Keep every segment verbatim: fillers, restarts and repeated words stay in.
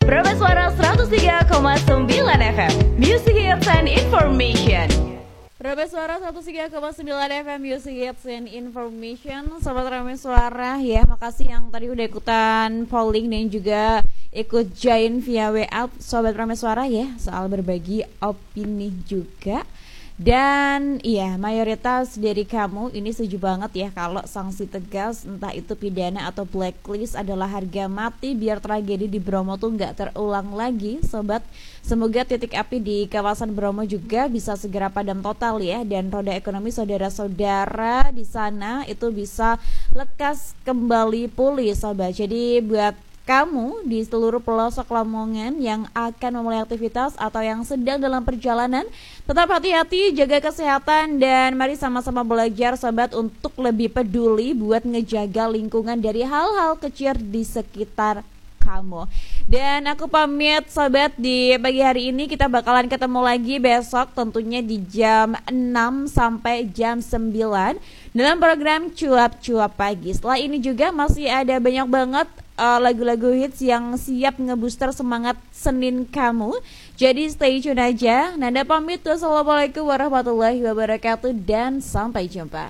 Prabes Suara seratus tiga koma sembilan F M, Music Hits and Information. Prabes Suara seratus tiga koma sembilan F M, Music Hits and Information. Sobat Prabes Suara ya, makasih yang tadi udah ikutan polling dan juga ikut join via W A Sobat Prabes Suara ya, soal berbagi opini juga. Dan iya, mayoritas dari kamu ini setuju banget ya kalau sanksi tegas, entah itu pidana atau blacklist, adalah harga mati biar tragedi di Bromo tuh nggak terulang lagi, sobat. Semoga titik api di kawasan Bromo juga bisa segera padam total ya, dan roda ekonomi saudara-saudara di sana itu bisa lekas kembali pulih, sobat. Jadi buat kamu di seluruh pelosok Lamongan yang akan memulai aktivitas atau yang sedang dalam perjalanan, tetap hati-hati, jaga kesehatan, dan mari sama-sama belajar sobat untuk lebih peduli buat ngejaga lingkungan dari hal-hal kecil di sekitar kamu. Dan aku pamit sobat, di pagi hari ini kita bakalan ketemu lagi besok tentunya di jam enam sampai jam sembilan dalam program Cuap-Cuap Pagi. Setelah ini juga masih ada banyak banget uh, lagu-lagu hits yang siap ngebooster semangat Senin kamu. Jadi stay tune aja. Nanda pamit, wassalamualaikum warahmatullahi wabarakatuh, dan sampai jumpa.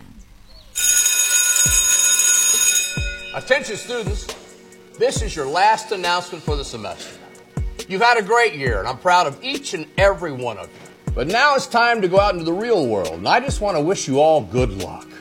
Attention students, this is your last announcement for the semester. You've had a great year, and I'm proud of each and every one of you. But now it's time to go out into the real world, and I just want to wish you all good luck.